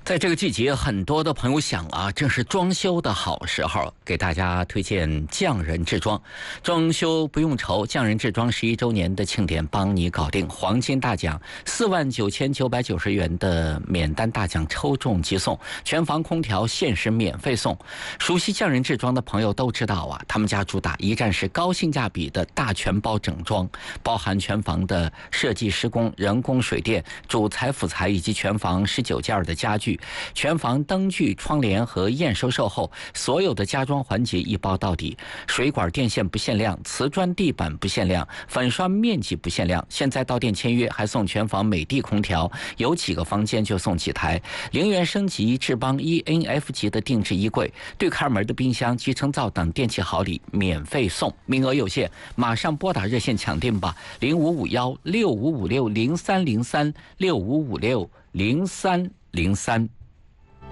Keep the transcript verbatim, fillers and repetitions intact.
在这个季节，很多的朋友想啊，正是装修的好时候，给大家推荐匠人制装。装修不用愁，匠人制装十一周年的庆典帮你搞定，黄金大奖四万九千九百九十元的免单大奖抽中即送，全房空调限时免费送。熟悉匠人制装的朋友都知道啊，他们家主打一站式高性价比的大全包整装，包含全房的设计施工、人工水电、主材辅材以及全房十九件的家具。全房灯具、窗帘和验收售后，所有的家装环节一包到底。水管电线不限量，瓷砖地板不限量，粉刷面积不限量。现在到店签约还送全房美的空调，有几个房间就送几台。零元升级智邦 E N F 级的定制衣柜，对开门的冰箱、集成灶等电器好礼免费送，名额有限，马上拨打热线抢订吧，零五五幺六五五六零三零三六五五六零三零三。